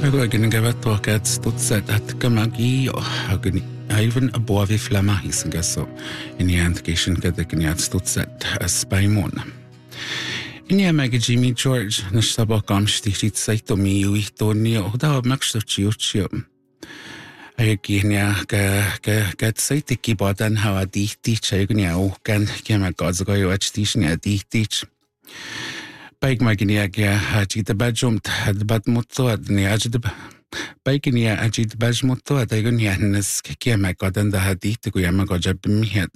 Again, gavattua stutset at kamagi agni even a boavi flama hisengaso in the antication kadekniat stutset as spaimon. In the mega Jimmy George, Nashabakam stichit saito mi uitonia, Oda Maxochiuchio. Ayaginia get saitiki bodan how a teach agnia, can Kamagozo watch teaching a teach. Bike Maginia Haji the Bajum had Batmoto at the Ajid Bikinia Ajid Bajmoto at Agonianis Kiamagodan the Hadith to Yamagoja Bimhead.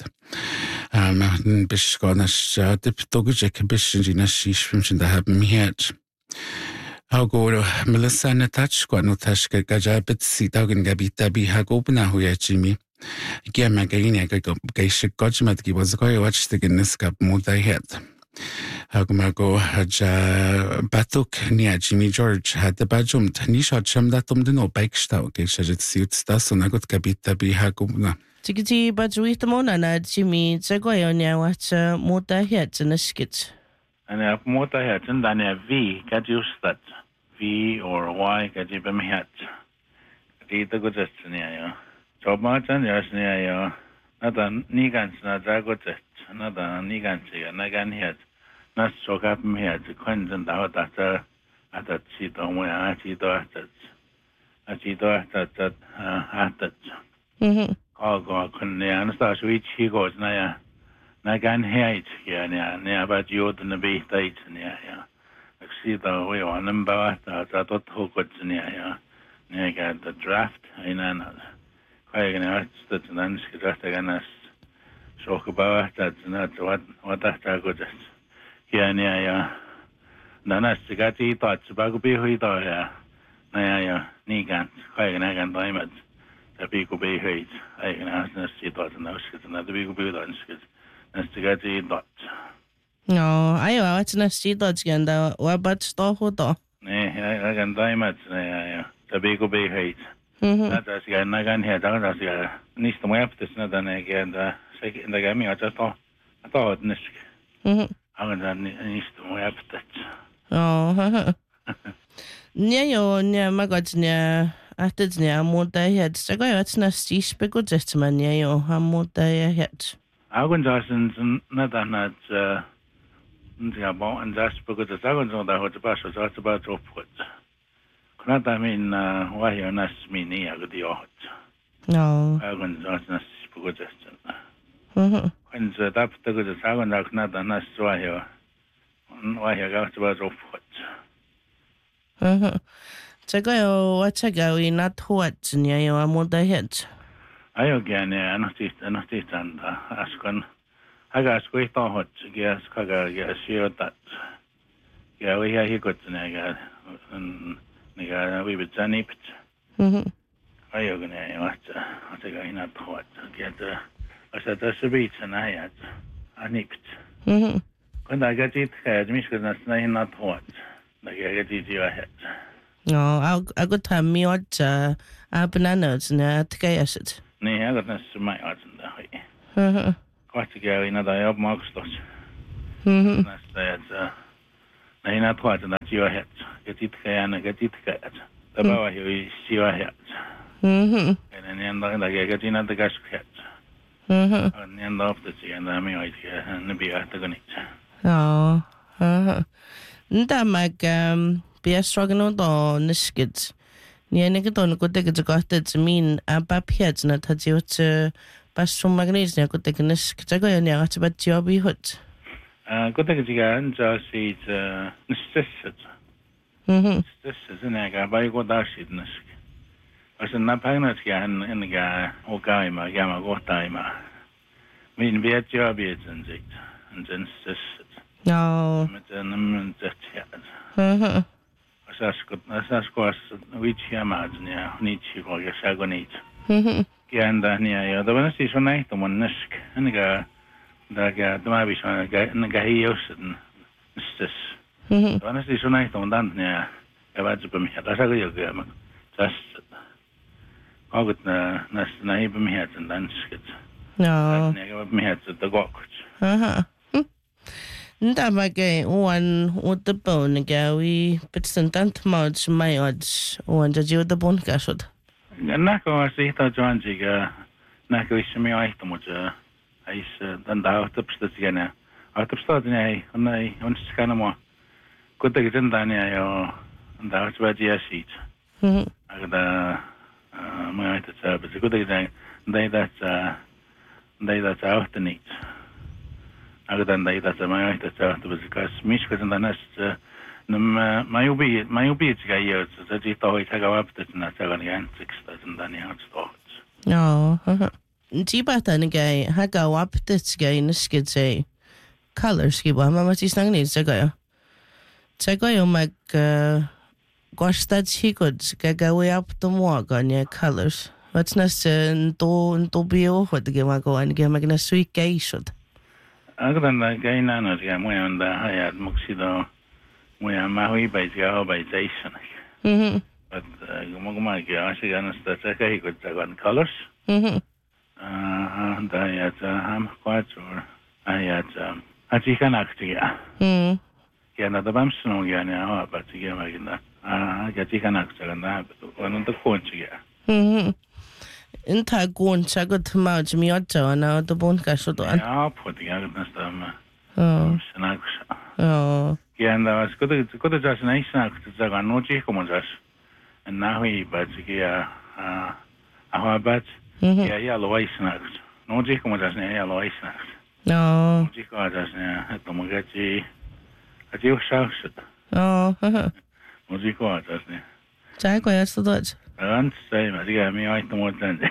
Bishkonash dip Dogujek Bishina Shish from the Habimhead. How go Melissa Natachko no Tashka Gajabit Sitag and Gabita be Hagopna who ya Jimmy. Giamagania Gaishik Gojmatki was going to watch the Guinness more thy head. Hagmago Haja Batuk near Jimmy George had the Bajum, Tanisha Chamdatum the no bike stau, Gaisha suits thus on a good Gabita be Hagopna. Tikiti Bajuitamona na Jimmy Zagoyonia watch motor heads in a skit. And a motor heads and then a V, get used that V or Y, get you bim head. Read the good near you. So much and yes near you. Not a Nigans, not a good not a Nigans, and again head. Not so up him here to Quentin out at that seat on where I see to at Mm-hmm. Oh, God, couldn't understand which he goes near. Nagan height here near about you and the base date near here. I see the way on them about that I thought who could near here. Got the draft in another. Quite an artist and then just again as shock about that's not what that's a good. Here near here. Then I got the thoughts about be who thought here. Near Nigan, quite an agent diamond. The big be height. I can ask the sea thoughts and those kids and the big be on skits. Dot. No, I watch na dots again, though. What but stop hold on? I can die much. The big be height. That's again, I can hear that. That's a nice to my after than again. The second, the game, I just thought, Nisk. I'm going nice to my after. Oh, near you, near my gods, near after near more day head. So go watch na speckled gentleman near you, how more day head. Agunjasen not the about and that's because the second one that was about that's about to put. Not I mean why you're not me near the art. No. Agunjasen because Mm-hmm. when the top to the second that's not a nice why you got about to put. Mm-hmm. So go watch a go in not what near you, I'm more day head. I again, and ask I got squeaked on hot, yes, Kaga, yes, sure that. Yeah, we he got the nigga, and nigga, we would send it. I again, I think I not hot, get I said, that's a beach, and I had a nipped. When I get it, I had Michigan, that's not hot. Like I get it, your head. No, I got time me what bananas and a acid. Nee, I got this to my arts in the way. Quite to go in a day of marks. That's that. I not quite that your head. Get it and get it cat. The bow you see your head. And then I get in at the gas cat. And the end of the sea and I mean, and the beer at the gunny. Oh, that might be a struggle on the skids. Near Nicoton could take it got it mean a bapiads not had you to pass from magnesia could take a skitago near at about your be hut. Good take it again, just see it. This is an egg by go dash it. I said, not paying again in the guy or gaima, gamma, what time. Mean be at your beards and it and then this. No. That's course which imagine yeah need to go get sagonate. And then yeah the one is so nice the one nisk and the maybe so and the guy used and this the one is so nice the one done yeah about to be that's a good game just I got nas naive me head and then skit no me head the gok Nda mage uan utapon gawi bitsan tant mauds mayods uan jaji utapon kasod. Nako asihta Joanjiga nako ismi aihtamuja ais dan dautapstatigana autapstadina onai onskanamo kuttegi tendania jo dautbajiasit agda maita sabit kuttegi daidat autanit agda daidat maita sabit kas miskatendana mayubi gaio zaji tohi tagawaptat na taganian 6000 dani outstock. No. Tibata ngai haga waptat gai niskit colors kiba mama tisnang ni zagayo. Zagayo mag gwastad higod gagawi up the moga nia colors. What's nas to bio hod gemago an gemagna sui gaishod. Agdan gai nanos ga mo anda hayat muksido Moja mahui by Jao by Jason. But Gumaguma Gashi the Taka could take on colors. And I had ham quite or I had a chicken actia. Yana the Bamson Yana, but to give again. I got chicken actor and that one of the phones here. In Tagun, Chagot Mouch Mioto and out the bone cashodon. I'll put the agnes them. Oh. And was good just nice to Zagan no Jacomos. And now he but a bat, yellow ice snacks. No Jacomos yellow ice snacks. No. Jacomos at the Mugachi, a deal shouts it. Oh, no Jacomos. Jack, where's the Dutch? And say, I got me I don't want that.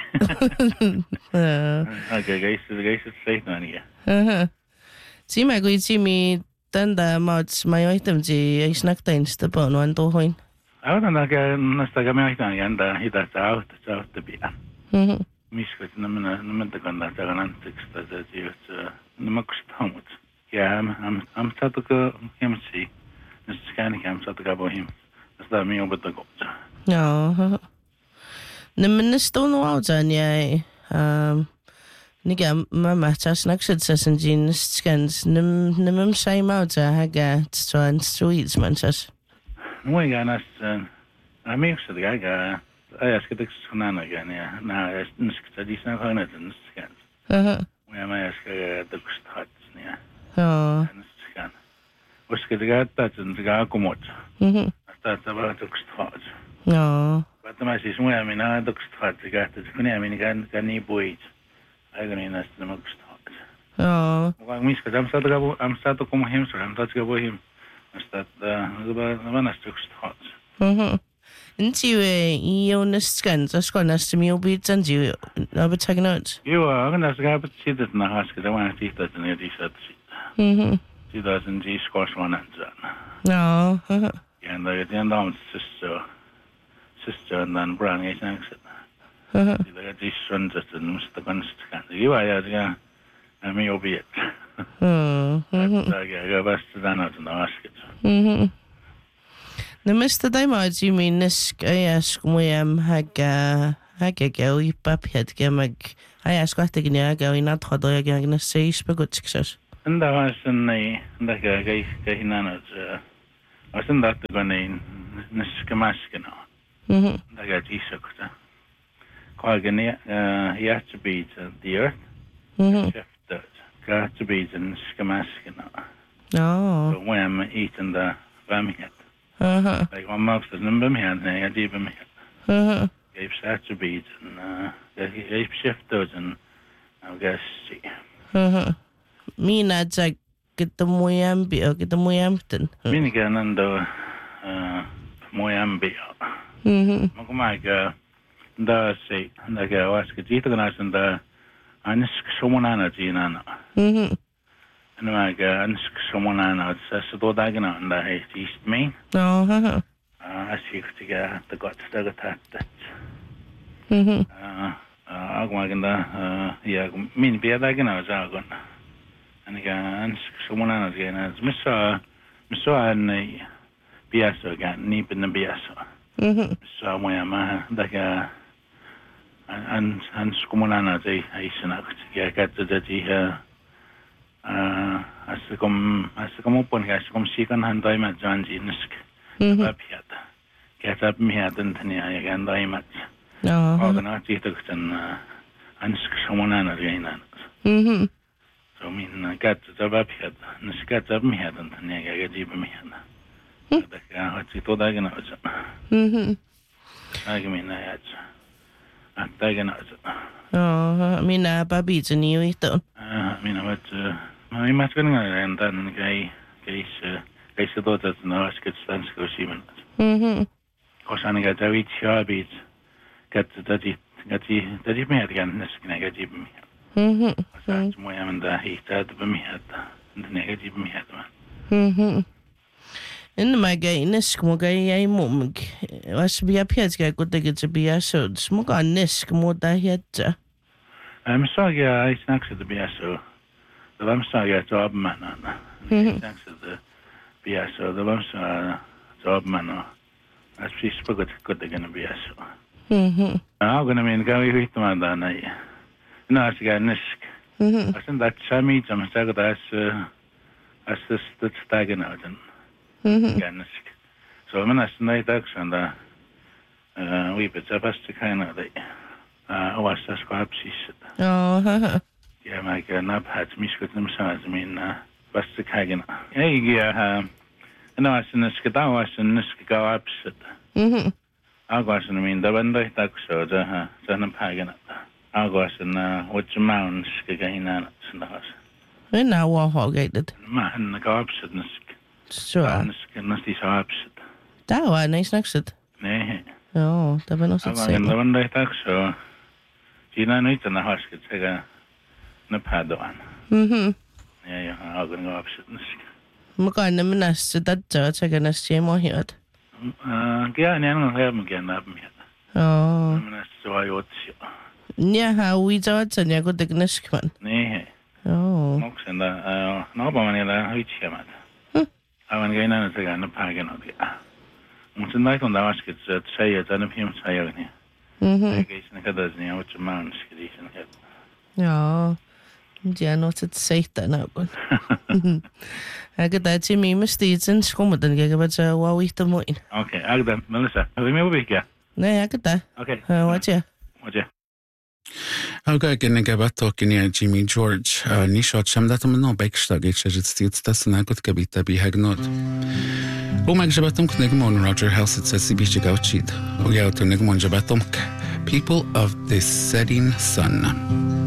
Okay, guys, the guys is safe on here. See, my good see me. Tanda mauds my item ji snack tains the bone one to hoin. I don't know, Nastagamaitan and he does out to be. Miskut Namentakan Taganantics that is Namakustamut. Yeah, I'm Satuka him see. Mr. Scanning, I'm Sataka him. That's the me over the goat. No. The minister no out and yeah. Niga mama snacks at and jeans scans nimum same out haga and sweets manchas. No, I got I make the guy. I asked the Sunan again, yeah. Now I study some hundreds and scans. Where am I ask the huts near? Oh, and scan. Was the guy that and the guy come out? That's about the huts. no. But the message where I mean, I took huts, the guy that's going to can he boys. I'm going to the most. Oh, Well, Miss, I'm starting to come him, so I'm touching about him. I start the one as took thoughts. Into you scans, a sconus to me will be send you over taking notes. You are going to have to see that in the house because I want to see that in the seat. 2000 G squash one and No. and I get down sister and then Brown is next. These sons at the Mr. Gunstan. You are, I may be it. I go best to that out in the basket. The Mr. Diamond, you mean this? I ask William Haga go, you paphead gamag. I ask what the Gnago in that hot dog again to say, good success. And I was in the guy, I was in that the gun in Niskamaskino. I got Isokta. He has to be the earth. Got to be in Skamaskino. Oh. So when I'm eating the Bamhead. Like one month is in Bamhead, and I did Bamhead. Gave such a beat and gave shifters and I guess see. Mina Jack get the Moyambi or get the Moyampton. Minigan and the Moyambi. Magumaga. Da say the girl was Gitaganas and the Ansk Somonana Gina. And my Ansk Somonana says to Dodagana and the East Main. No, I see to get the got to that. Agmaganda, yeah, mean be a dagana zagon. And again, Somonana again as Missa and Piasso again, Nip in the Piasso. So when I'm like and Scomonana, they snacked. Yeah, got the Askom upon gaskom sikan handaimat janjinsk. Papiat. Käsab mihaten tania ja gandaimat. Ogana tihtuksen ansk somonana reinan. So min katsa papiat. Niskatsa mihaten tania ja gajib mihana. Taka hatsi todagana osa. Agimina yatsa. Attagana osa. Minä papitseni jo ihtoon. Minä mä imaskan ngaren tämän käissä tuotetuna asket stansko simen. Kosan kätä vitsia bit. Kätä täti mietän näskin käti mietän. Kosan muja mennä hiihtää täpä mietän. Ne käti mietän. En mä käin näsk muka ei mumki. Vas pia pietkä kuitenkin se pia sods. Muka näsk muuta hietsä. Mä saagia ei snackset pia so. Det var så jag jobb med någon. Jag tänkte det så det var så jobb med någon. Jag precis på det kan bli så. Jag kan men kan vi hitta man där nej. När ska jag nisk. Och sen där chami som säger att det stagen ut den. Gansk. Så men nästan nej tack så där. Vi behöver fast kan det. Och vad ska jag precis. Ja. Ja, mä käyn naphat miskutnum saasmin vasta kagena. Ei ja naisen skadawasen skawapset. Agwasen min davandai takso ja sana pagena. Agwasen what's skagina sandas. Enää uohogeitet. Mä en kawapset nisk. Sure. Nasti saapset. Tää on ei snakset. Nee. Joo, tämä on se. Agwasen davandai takso. Siinä nyt on hasket sekä Napadoan. Ja alkan kaapsitnisk. Mukaan minä se tatsaa sekä se mohiot. Kyllä ne on helpommin näpmiä. Joo. Minä se vai otsi. Niinhän uitsat sen ja kuitenkin neskman. Niin. Joo. Moksen da napamanilla hytsiämät. Aivan keinään sekä napagenodia. Mutta näitä on taaskin se säijä tänne pienet säijäni. Eikä sinne kadasni otsi maunskidisen. Joo. Ja no se seittä naukon. Äkä tää Jimmy mestiitsen skummaten käkevät se uauihtamuin. Okei, äkä Melissa. Oli me uvikia. Ne äkä tää. Okei. Watcha. Alga kenen kävät tohkin ja Jimmy George. Nishot shamdatum no bekstagit shajit tas nakut kabita bihagnot. Umag jabatum knegmon Roger Helset says bichi gauchit. Oyaut knegmon jabatum. People of the setting sun.